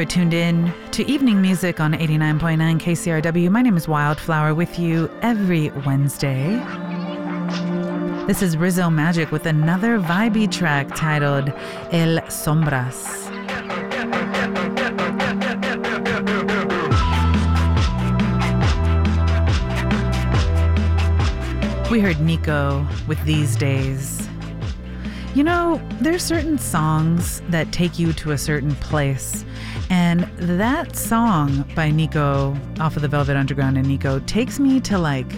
tuned in to Evening Music on 89.9 KCRW. My name is Wildflower, with you every Wednesday. This is Rizzo Magic with another vibey track titled El Sombras. We heard Nico with These Days. You know, there's certain songs that take you to a certain place. And that song by Nico, off of the Velvet Underground and Nico, takes me to like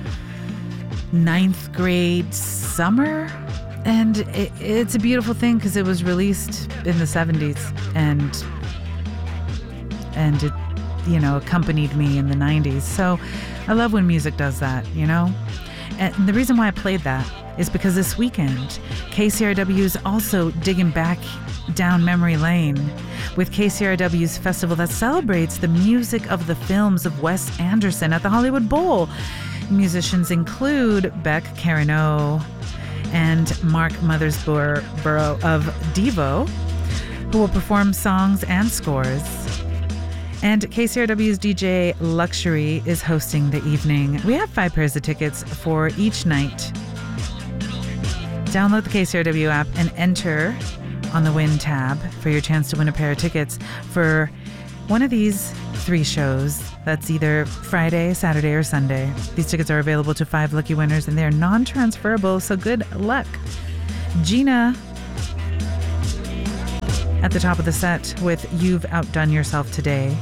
9th grade summer. And it's a beautiful thing because it was released in the 70s. And it, you know, accompanied me in the 90s. So I love when music does that, you know? And the reason why I played that is because this weekend, KCRW is also digging back down memory lane with KCRW's festival that celebrates the music of the films of Wes Anderson at the Hollywood Bowl. Musicians include Beck Carreneau and Mark Mothersbaugh of Devo, who will perform songs and scores. And KCRW's DJ Luxury is hosting the evening. We have 5 pairs of tickets for each night. Download the KCRW app and enter on the Win tab for your chance to win a pair of tickets for one of these 3 shows. That's either Friday, Saturday, or Sunday. These tickets are available to 5 lucky winners, and they're non-transferable, so good luck. Gina at the top of the set with You've Outdone Yourself Today.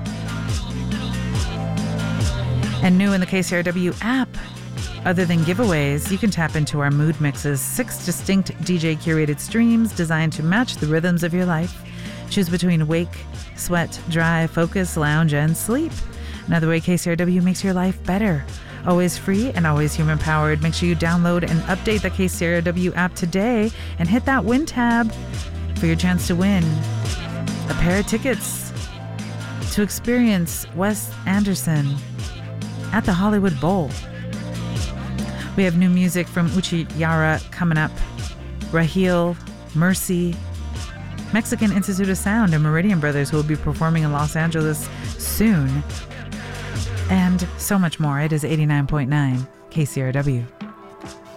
And new in the KCRW app, other than giveaways, you can tap into our mood mixes, 6 distinct DJ curated streams designed to match the rhythms of your life. Choose between wake, sweat, dry, focus, lounge, and sleep. Another way KCRW makes your life better. Always free and always human powered. Make sure you download and update the KCRW app today and hit that Win tab for your chance to win a pair of tickets to experience Wes Anderson at the Hollywood Bowl. We have new music from Uchi Yara coming up, Raheel, Mercy, Mexican Institute of Sound, and Meridian Brothers, who will be performing in Los Angeles soon, and so much more. It is 89.9 KCRW.